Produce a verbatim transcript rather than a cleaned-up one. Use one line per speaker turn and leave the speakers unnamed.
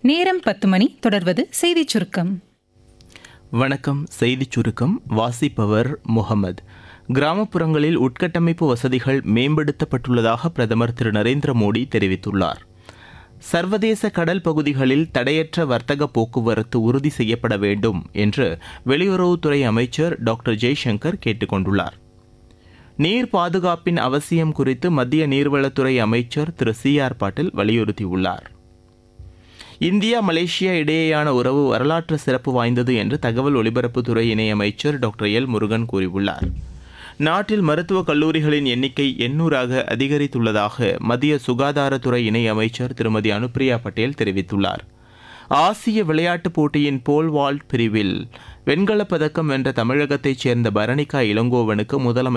நேரம் பத்து மணி. தொடர்வது செய்திச் சுருக்கம்.
வணக்கம். செய்திச் சுருக்கம் வாசிப்பவர் முகமது. கிராமப்புறங்களில் உட்கட்டமைப்பு வசதிகள் மேம்படுத்தப்பட்டுள்ளதாக பிரதமர் திரு நரேந்திர மோடி தெரிவித்துள்ளார். சர்வதேச கடல் பகுதிகளில் தடையற்ற வர்த்தக போக்குவரத்து உறுதி செய்யப்பட வேண்டும் என்று வெளியுறவுத்துறை அமைச்சர் டாக்டர் ஜெய்சங்கர் கேட்டுக் கொண்டுள்ளார். நீர் பாதுகாப்பின் அவசியம் குறித்து மத்திய நீர்வளத்துறை அமைச்சர் திரு சி ஆர் பாட்டீல் வலியுறுத்தியுள்ளார். இந்தியா மலேசியா இடையேயான உறவு வரலாற்று சிறப்பு வாய்ந்தது என்று தகவல் ஒலிபரப்புத்துறை இணையமைச்சர் டாக்டர் எல் முருகன் கூறியுள்ளார். நாட்டில் மருத்துவக் கல்லூரிகளின் எண்ணிக்கை எண்ணூறாக அதிகரித்துள்ளதாக மத்திய சுகாதாரத்துறை இணையமைச்சர் திருமதி அனுப்பிரியா பட்டேல் தெரிவித்துள்ளார். ஆசிய விளையாட்டுப் போட்டியின் போல் வால்ட் பிரிவில் வெண்கலப் பதக்கம் வென்ற தமிழகத்தைச் சேர்ந்த பரணிகா இளங்கோவனுக்கு முதலமைச்சர்